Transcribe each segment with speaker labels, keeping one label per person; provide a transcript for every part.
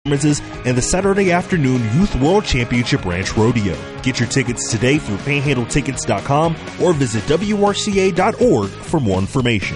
Speaker 1: and the Saturday afternoon Youth World Championship Ranch Rodeo. Get your tickets today through panhandletickets.com or visit wrca.org for more information.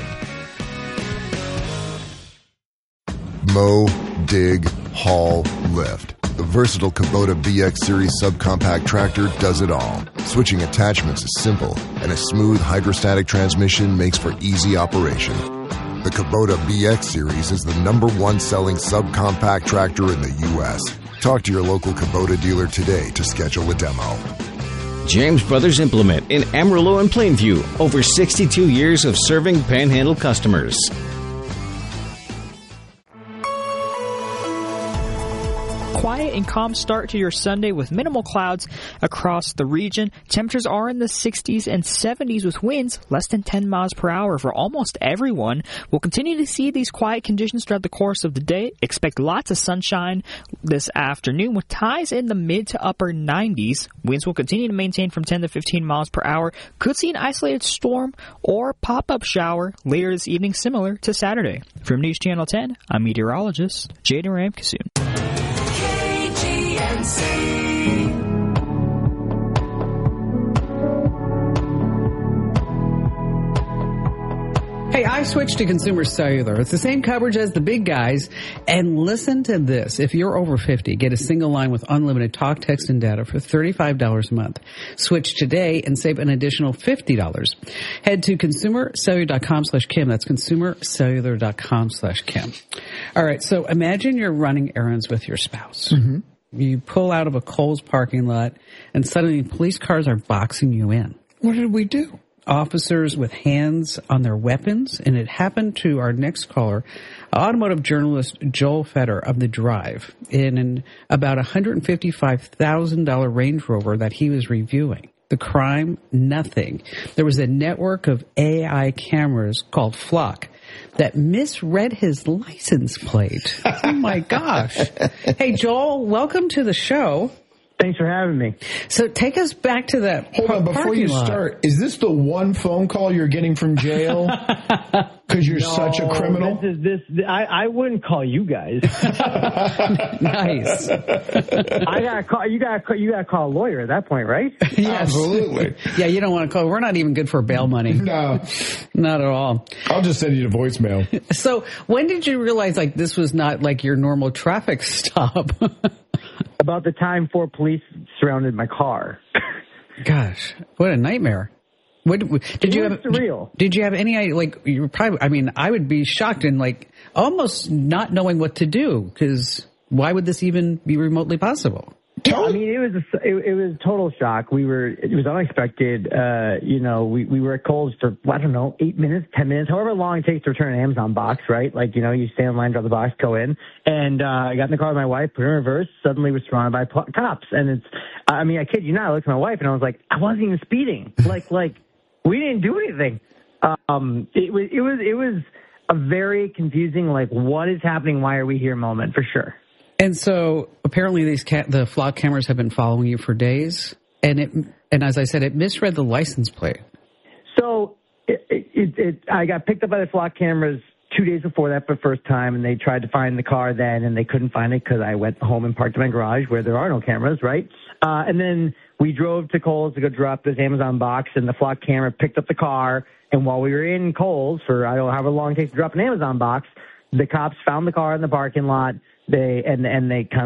Speaker 2: Mow, dig, haul, lift. The versatile Kubota BX Series subcompact tractor does it all. Switching attachments is simple, and a smooth hydrostatic transmission makes for easy operation. The Kubota BX Series is the #1 selling subcompact tractor in the U.S. Talk to your local Kubota dealer today to schedule a demo.
Speaker 3: James Brothers Implement in Amarillo and Plainview. Over 62 years of serving Panhandle customers.
Speaker 4: Quiet and calm start to your Sunday with minimal clouds across the region. Temperatures are in the 60s and 70s with winds less than 10 miles per hour for almost everyone. We'll continue to see these quiet conditions throughout the course of the day. Expect lots of sunshine this afternoon with highs in the mid to upper 90s. Winds will continue to maintain from 10 to 15 miles per hour. Could see an isolated storm or pop-up shower later this evening, similar to Saturday. From News Channel 10, I'm meteorologist Jaden Ramkasoon.
Speaker 5: Hey, I switched to Consumer Cellular. It's the same coverage as the big guys. And listen to this. If you're over 50, get a single line with unlimited talk, text, and data for $35 a month. Switch today and save an additional $50. Head to consumercellular.com/Kim. That's consumercellular.com/Kim. All right, so imagine you're running errands with your spouse. Mm-hmm. You pull out of a Kohl's parking lot, and suddenly police cars are boxing you in.
Speaker 6: What did we do?
Speaker 5: Officers with hands on their weapons, and it happened to our next caller, automotive journalist Joel Fetter of The Drive, in an about $155,000 Range Rover that he was reviewing. The crime, nothing. There was a network of AI cameras called Flock that misread his license plate. Oh, my gosh. Hey, Joel, welcome to the show.
Speaker 7: Thanks for having me.
Speaker 5: So take us back to that
Speaker 6: Hold on, before you start, is this the one phone call you're getting from jail? Because you're such a criminal?
Speaker 7: I wouldn't call you guys.
Speaker 5: Nice.
Speaker 7: I gotta call. You gotta call a lawyer at that point, right?
Speaker 5: Yes.
Speaker 6: Absolutely.
Speaker 5: Yeah, you don't want to call. We're not even good for bail money.
Speaker 6: No.
Speaker 5: Not at all.
Speaker 6: I'll just send you to voicemail.
Speaker 5: So when did you realize, like, this was not like your normal traffic stop?
Speaker 7: About the time 4 police surrounded my car.
Speaker 5: Gosh, what a nightmare. Did you have
Speaker 7: surreal.
Speaker 5: Did you have any, like, you were probably, I mean, I would be shocked and like almost not knowing what to do, because why would this even be remotely possible?
Speaker 7: I mean, it was total shock. It was unexpected. We were at Kohl's for, I don't know, 8 minutes, 10 minutes, however long it takes to return an Amazon box, right? Like, you stand in line, drop the box, go in. And I got in the car with my wife, put her in reverse, suddenly was surrounded by cops. And I kid you not, I looked at my wife and I was like, I wasn't even speeding. Like, we didn't do anything. It was a very confusing, like, what is happening? Why are we here moment, for sure.
Speaker 5: And so apparently the Flock cameras have been following you for days, and as I said, it misread the license plate.
Speaker 7: So I got picked up by the Flock cameras 2 days before that for the first time, and they tried to find the car then, and they couldn't find it because I went home and parked in my garage where there are no cameras, right? And then we drove to Kohl's to go drop this Amazon box, and the Flock camera picked up the car, and while we were in Kohl's for, I don't know, however long it takes to drop an Amazon box, the cops found the car in the parking lot. They kind of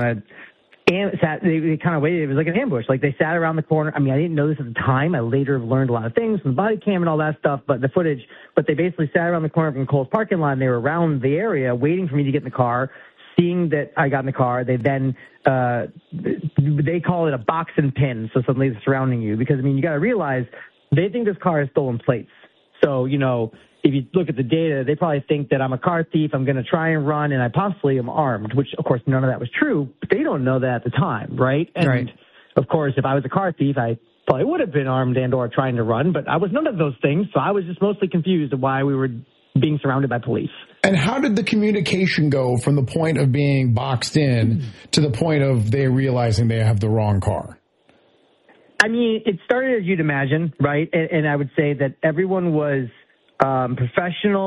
Speaker 7: waited. It was like an ambush. Like, they sat around the corner. I mean, I didn't know this at the time. I later learned a lot of things from the body cam and all that stuff, but the footage. But they basically sat around the corner from Kohl's parking lot, and they were around the area waiting for me to get in the car. Seeing that I got in the car, they then they call it a box and pin. So suddenly they're surrounding you because, I mean, you got to realize they think this car has stolen plates. So, if you look at the data, they probably think that I'm a car thief, I'm going to try and run, and I possibly am armed, which, of course, none of that was true, but they don't know that at the time, right? And,
Speaker 5: right.
Speaker 7: Of course, if I was a car thief, I probably would have been armed and or trying to run, but I was none of those things, so I was just mostly confused at why we were being surrounded by police.
Speaker 6: And how did the communication go from the point of being boxed in to the point of they realizing they have the wrong car?
Speaker 7: I mean, it started as you'd imagine, right? And I would say that everyone was professional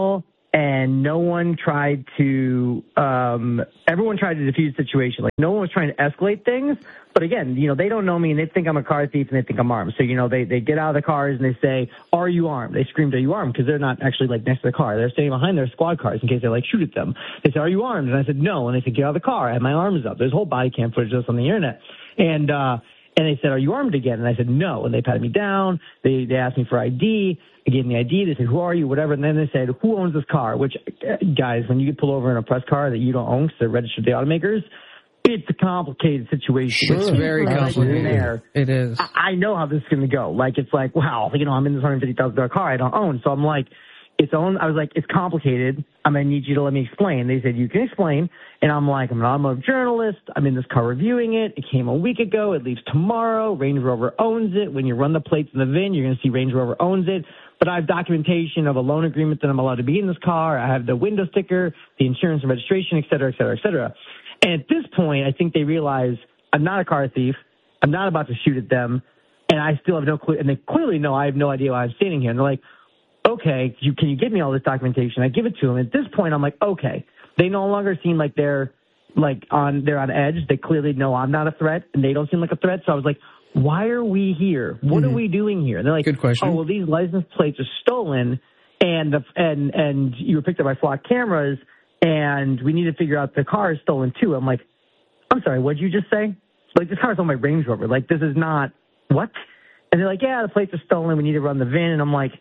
Speaker 7: and no one tried to, everyone tried to defuse the situation. Like, no one was trying to escalate things. But again, they don't know me, and they think I'm a car thief, and they think I'm armed. So, they get out of the cars, and they say, "Are you armed?" They screamed, "Are you armed?" Because they're not actually, next to the car. They're standing behind their squad cars in case they, shoot at them. They say, "Are you armed?" And I said, "No." And they said, "Get out of the car." I had my arms up. There's whole body cam footage of this on the internet. And they said, "Are you armed again?" And I said, "No." And they patted me down. They asked me for ID. I gave them the ID. They said, "Who are you?" Whatever. And then they said, "Who owns this car?" Which, guys, when you get pulled over in a press car that you don't own because they're registered to the automakers, it's a complicated situation.
Speaker 5: Sure. It's very complicated. It is.
Speaker 7: I know how this is going to go. It's like, wow, I'm in this $150,000 car I don't own. So I'm like, it's complicated. I'm going to need you to let me explain. They said, "You can explain." And I'm like, "I'm an automotive journalist. I'm in this car reviewing it. It came a week ago. It leaves tomorrow. Range Rover owns it. When you run the plates in the VIN, you're going to see Range Rover owns it. But I have documentation of a loan agreement that I'm allowed to be in this car. I have the window sticker, the insurance and registration, et cetera, et cetera, et cetera." And at this point, I think they realize I'm not a car thief. I'm not about to shoot at them. And I still have no clue. And they clearly know I have no idea why I'm standing here. And they're like, "Okay, can you give me all this documentation?" I give it to them. At this point, I'm like, okay. They no longer seem like they're on edge. They clearly know I'm not a threat, and they don't seem like a threat. So I was like, why are we here? What are we doing here? And they're like,
Speaker 5: good question.
Speaker 7: "Oh, well, these license plates are stolen, and you were picked up by flock cameras, and we need to figure out the car is stolen too." I'm like, "I'm sorry, what'd you just say?" This car is on my Range Rover. This is not what? And they're like, "Yeah, the plates are stolen. We need to run the VIN." And I'm like,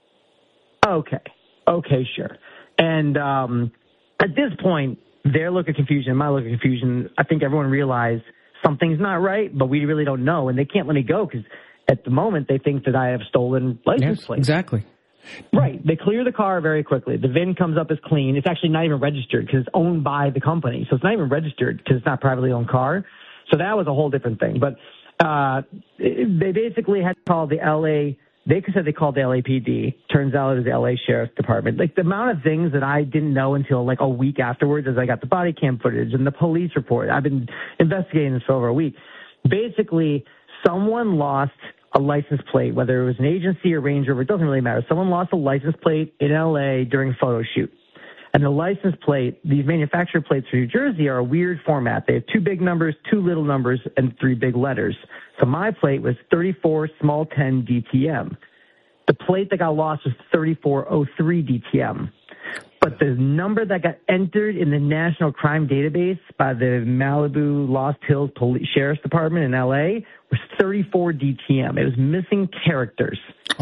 Speaker 7: okay, sure. And at this point, their look of confusion, my look of confusion, I think everyone realized something's not right, but we really don't know. And they can't let me go because at the moment they think that I have stolen license plates.
Speaker 5: Exactly.
Speaker 7: Right. They clear the car very quickly. The VIN comes up as clean. It's actually not even registered because it's owned by the company. So it's not even registered because it's not a privately owned car. So that was a whole different thing. But they basically had to call the LA. They said they called the LAPD. Turns out it was the LA Sheriff's Department. The amount of things that I didn't know until a week afterwards as I got the body cam footage and the police report. I've been investigating this for over a week. Basically, someone lost a license plate, whether it was an agency or Range Rover, it doesn't really matter. Someone lost a license plate in LA during a photo shoot. And the license plate, these manufacturer plates for New Jersey are a weird format. They have 2 big numbers, 2 little numbers, and 3 big letters. So my plate was 34 small 10 DTM. The plate that got lost was 3403 DTM. But the number that got entered in the National Crime Database by the Malibu Lost Hills Sheriff's Department in LA was 34 DTM. It was missing characters.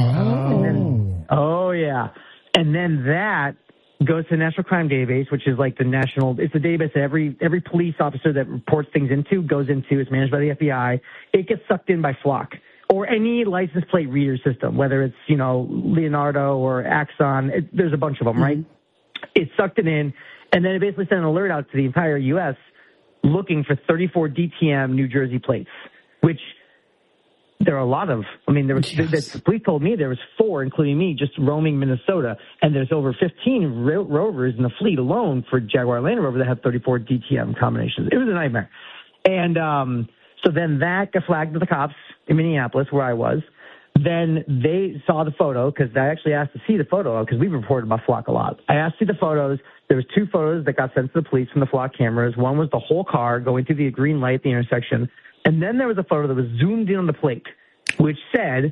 Speaker 7: Oh, yeah. And then that goes to the National Crime Database, which is it's the database that every police officer that reports things into goes into. It's managed by the FBI. It gets sucked in by Flock or any license plate reader system, whether it's, Leonardo or Axon. There's a bunch of them, right? It sucked it in, and then it basically sent an alert out to the entire U.S. looking for 34 DTM New Jersey plates, which there are a lot of. I mean, the police told me there was 4, including me, just roaming Minnesota, and there's over 15 Rovers in the fleet alone for Jaguar Land Rover that have 34 DTM combinations. It was a nightmare. And so then that got flagged to the cops in Minneapolis, where I was. Then they saw the photo, because I actually asked to see the photo, because we've reported about Flock a lot. I asked to see the photos. There was 2 photos that got sent to the police from the Flock cameras. One was the whole car going through the green light at the intersection. And then there was a photo that was zoomed in on the plate, which said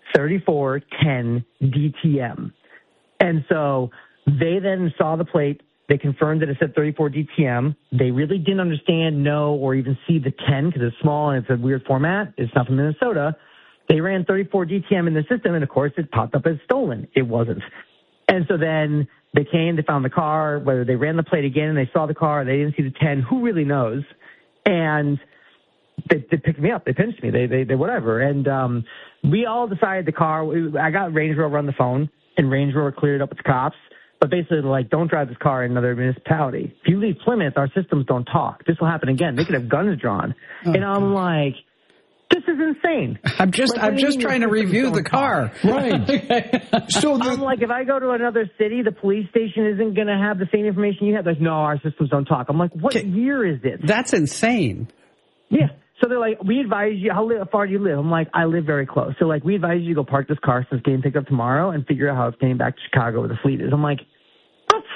Speaker 7: 3410 DTM. And so they then saw the plate. They confirmed that it said 34 DTM. They really didn't understand, know, or even see the 10 because it's small and it's a weird format. It's not from Minnesota. They ran 34 DTM in the system, and, of course, it popped up as stolen. It wasn't. And so then they came, they found the car, whether they ran the plate again and they saw the car, they didn't see the 10, who really knows? And they picked me up. They pinched me. They whatever. And we all decided the car. I got Range Rover on the phone, and Range Rover cleared it up with the cops. But basically, like, don't drive this car in another municipality. If you leave Plymouth, our systems don't talk. This will happen again. They could have guns drawn. And I'm like, this is insane.
Speaker 5: I'm just trying to review the car.
Speaker 6: Right. So
Speaker 7: I'm like, if I go to another city, the police station isn't going to have the same information you have. Like, no, our systems don't talk. I'm like, what year is this?
Speaker 5: That's insane.
Speaker 7: Yeah. So they're like, we advise you, how far do you live? I'm like, I live very close. So, like, we advise you to go park this car since getting picked up tomorrow and figure out how it's getting back to Chicago where the fleet is. I'm like, what?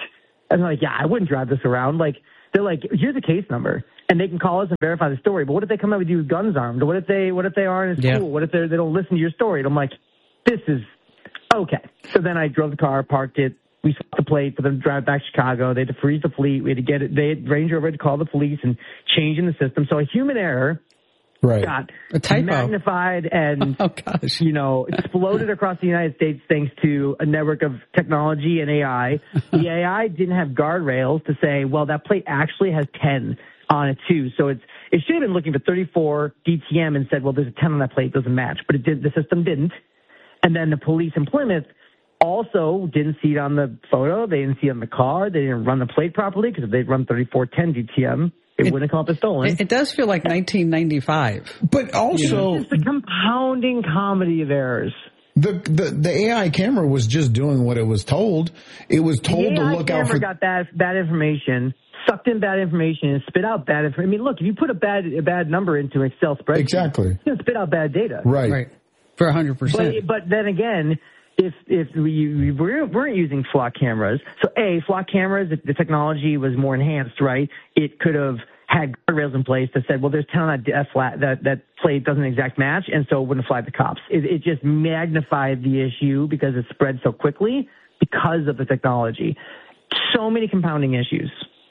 Speaker 7: And I'm like, yeah, I wouldn't drive this around. Like, they're like, here's a case number, and they can call us and verify the story. But what if they come out with you with guns armed? What if they aren't in school? What if they don't listen to your story? And I'm like, this is okay. So then I drove the car, parked it. We swapped the plate for them to drive back to Chicago. They had to freeze the fleet. We had to get it. Range Rover had to call the police and change in the system. So a human error got magnified and, exploded across the United States thanks to a network of technology and AI. The AI didn't have guardrails to say, well, that plate actually has 10 on it too. So it should have been looking for 34 DTM and said, well, there's a 10 on that plate. It doesn't match. But the system didn't. And then the police in Plymouth also didn't see it on the photo. They didn't see it on the car. They didn't run the plate properly because if they'd run 3410 DTM, it wouldn't come up as stolen.
Speaker 5: It does feel like 1995.
Speaker 6: But also...
Speaker 7: It's the compounding comedy of errors.
Speaker 6: The AI camera was just doing what it was told. It was told to look out for...
Speaker 7: The AI camera got bad information, sucked in bad information, and spit out bad information. I mean, look, if you put a bad number into an Excel spreadsheet, it's going to spit out bad data.
Speaker 6: Right.
Speaker 5: For 100%.
Speaker 7: But then again... If we weren't using flock cameras, so flock cameras, if the technology was more enhanced, right, it could have had guardrails in place that said, well, there's 10 on that plate doesn't exact match, and so it wouldn't flag the cops. It just magnified the issue because it spread so quickly because of the technology. So many compounding issues.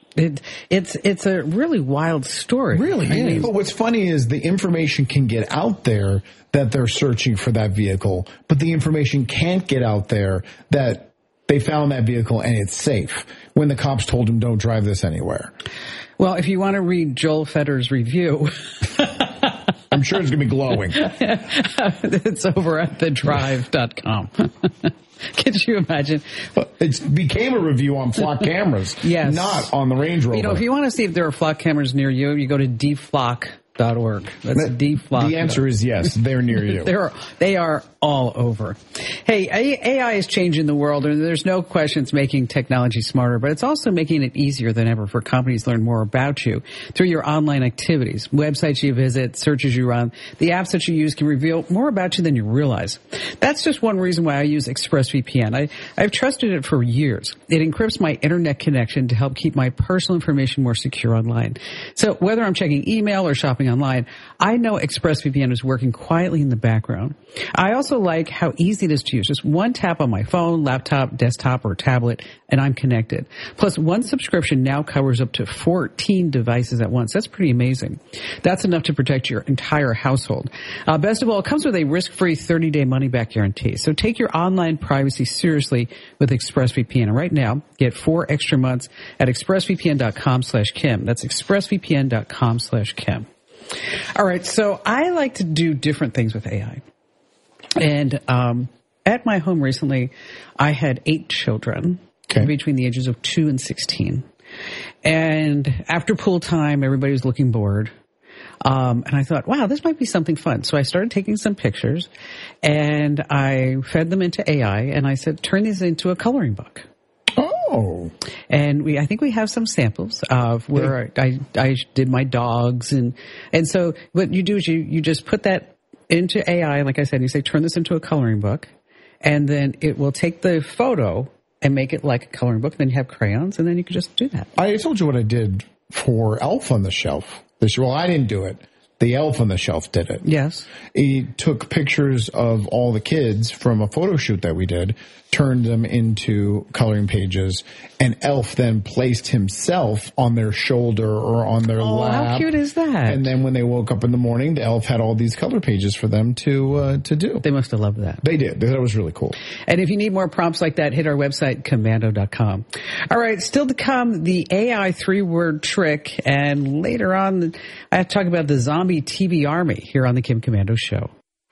Speaker 5: It's a really wild story.
Speaker 6: Really? But what's funny is the information can get out there that they're searching for that vehicle, but the information can't get out there that they found that vehicle and it's safe when the cops told them don't drive this anywhere.
Speaker 5: Well, if you want to read Joel Fetter's review...
Speaker 6: I'm sure it's going to be glowing.
Speaker 5: It's over at thedrive.com. Could you imagine?
Speaker 6: It became a review on flock cameras, not on the Range Rover.
Speaker 5: If you want to see if there are flock cameras near you, you go to deflock.org. That's deflock.
Speaker 6: The answer is yes, they're near you.
Speaker 5: They are all over. Hey, AI is changing the world, and there's no question it's making technology smarter, but it's also making it easier than ever for companies to learn more about you through your online activities, websites you visit, searches you run. The apps that you use can reveal more about you than you realize. That's just one reason why I use ExpressVPN. I've trusted it for years. It encrypts my internet connection to help keep my personal information more secure online. So whether I'm checking email or shopping online, I know ExpressVPN is working quietly in the background. I also like how easy it is to use. Just one tap on my phone, laptop, desktop, or tablet, and I'm connected. Plus, one subscription now covers up to 14 devices at once. That's pretty amazing. That's enough to protect your entire household. Best of all, it comes with a risk-free 30-day money-back guarantee. So take your online privacy seriously with ExpressVPN. And right now, get 4 extra months at expressvpn.com/Kim. That's expressvpn.com/Kim. All right, so I like to do different things with AI. And at my home recently, I had 8 children between the ages of 2 and 16. And after pool time, everybody was looking bored. And I thought, wow, this might be something fun. So I started taking some pictures, and I fed them into AI, and I said, turn these into a coloring book.
Speaker 6: Oh.
Speaker 5: And I think we have some samples of where I did my dogs. And so what you do is you just put that into AI, like I said, you say, turn this into a coloring book, and then it will take the photo and make it like a coloring book. Then you have crayons, and then you can just do that.
Speaker 6: I told you what I did for Elf on the Shelf this year. Well, I didn't do it. The Elf on the Shelf did it.
Speaker 5: Yes.
Speaker 6: He took pictures of all the kids from a photo shoot that we did, turned them into coloring pages, and Elf then placed himself on their shoulder or on their lap.
Speaker 5: How cute is that?
Speaker 6: And then when they woke up in the morning, the Elf had all these color pages for them to do.
Speaker 5: They must have loved that.
Speaker 6: They did. That was really cool.
Speaker 5: And if you need more prompts like that, hit our website, commando.com. All right, still to come, the AI 3-word trick, and later on, I have to talk about the zombie TV army here on the Kim Komando Show.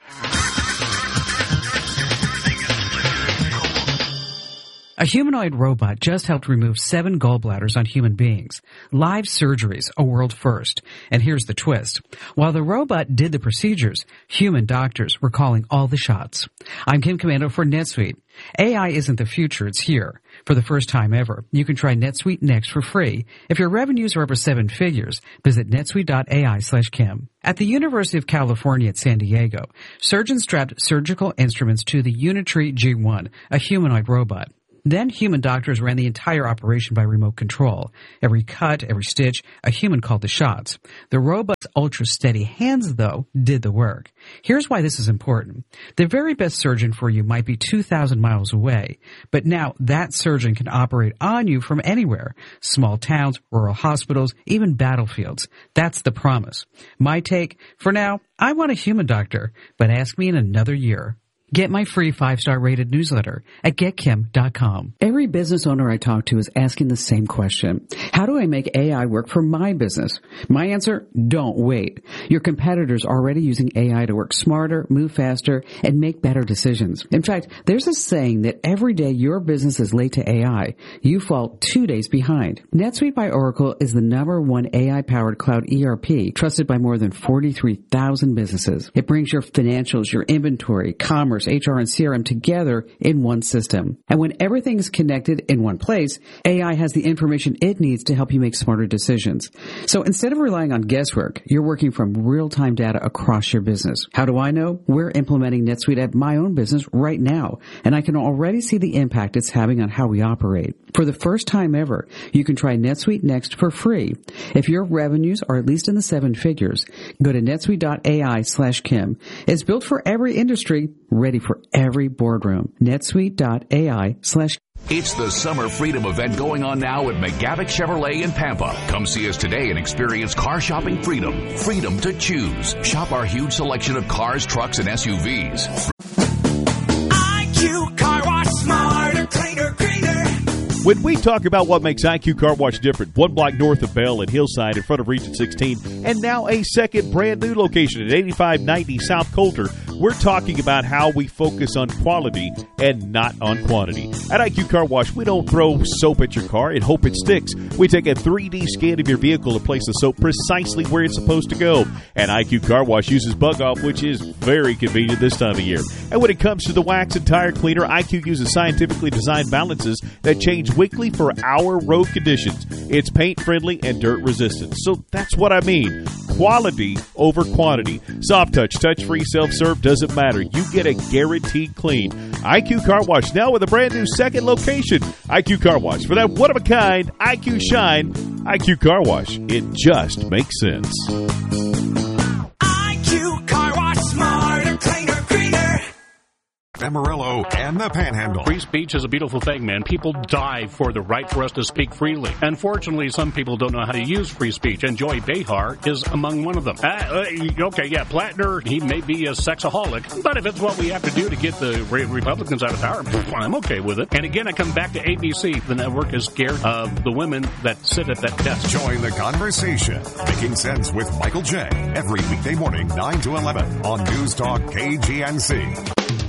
Speaker 5: A humanoid robot just helped remove 7 gallbladders on human beings. Live surgeries, a world first. And here's the twist. While the robot did the procedures, human doctors were calling all the shots. I'm Kim Komando for NetSuite. AI isn't the future, it's here. For the first time ever, you can try NetSuite Next for free. If your revenues are over 7 figures, visit netsuite.ai/Kim. At the University of California at San Diego, surgeons strapped surgical instruments to the Unitree G1, a humanoid robot. Then human doctors ran the entire operation by remote control. Every cut, every stitch, a human called the shots. The robot's ultra-steady hands, though, did the work. Here's why this is important. The very best surgeon for you might be 2,000 miles away, but now that surgeon can operate on you from anywhere. Small towns, rural hospitals, even battlefields. That's the promise. My take, for now, I want a human doctor, but ask me in another year. Get my free 5-star rated newsletter at getkim.com. Every business owner I talk to is asking the same question. How do I make AI work for my business? My answer, don't wait. Your competitors are already using AI to work smarter, move faster, and make better decisions. In fact, there's a saying that every day your business is late to AI, you fall 2 days behind. NetSuite by Oracle is the #1 AI-powered cloud ERP trusted by more than 43,000 businesses. It brings your financials, your inventory, commerce, HR, and CRM together in one system. And when everything is connected in one place, AI has the information it needs to help you make smarter decisions. So instead of relying on guesswork, you're working from real-time data across your business. How do I know? We're implementing NetSuite at my own business right now, and I can already see the impact it's having on how we operate. For the first time ever, you can try NetSuite Next for free. If your revenues are at least in the 7 figures, go to netsuite.ai/Kim. It's built for every industry, ready for every boardroom. netsuite.ai/Kim.
Speaker 8: It's the Summer Freedom event going on now at McGavick Chevrolet in Pampa. Come see us today and experience car shopping freedom. Freedom to choose. Shop our huge selection of cars, trucks, and SUVs.
Speaker 9: IQ Car Wash, smarter, cleaner, greener.
Speaker 1: When we talk about what makes IQ Car Wash different, 1 block north of Bell at Hillside in front of Region 16, and now a second brand new location at 8590 South Coulter, we're talking about how we focus on quality and not on quantity. At IQ Car Wash, we don't throw soap at your car and hope it sticks. We take a 3D scan of your vehicle and place the soap precisely where it's supposed to go. And IQ Car Wash uses Bug Off, which is very convenient this time of year. And when it comes to the wax and tire cleaner, IQ uses scientifically designed balances that change weekly for our road conditions. It's paint friendly and dirt resistant. So that's what I mean. Quality over quantity. Soft touch, touch-free, self-serve, doesn't matter. You get a guaranteed clean. IQ Car Wash now with a brand new second location. IQ Car Wash. For that one-of-a-kind IQ shine, IQ Car Wash. It just makes sense.
Speaker 9: IQ Car Wash, smarter, cleaner, greener.
Speaker 10: Amarillo and the Panhandle.
Speaker 11: Free speech is a beautiful thing, man. People die for the right for us to speak freely. Unfortunately, some people don't know how to use free speech, and Joy Behar is among one of them. Okay, yeah, Plattner, he may be a sexaholic, but if it's what we have to do to get the Republicans out of power, I'm okay with it. And again, I come back to ABC. The network is scared of the women that sit at that desk.
Speaker 10: Join the conversation. Making Sense with Michael J. Every weekday morning, 9 to 11 on News Talk KGNC.